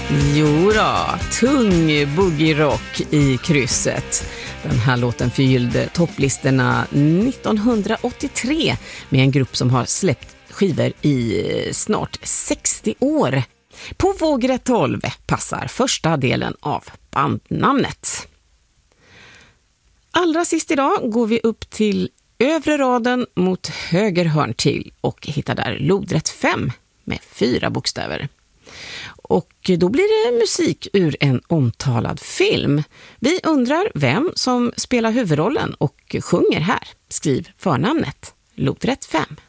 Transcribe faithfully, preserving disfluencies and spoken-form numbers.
Jo då, tung boogie-rock i krysset. Den här låten förgyllde topplistorna nittonhundraåttiotre med en grupp som har släppt skivor i snart sextio år. På vågrätt tolv passar första delen av bandnamnet. Allra sist idag går vi upp till övre raden mot höger hörn till och hittar där lodrätt fem med fyra bokstäver. Och då blir det musik ur en omtalad film. Vi undrar vem som spelar huvudrollen och sjunger här. Skriv förnamnet lodrätt fem.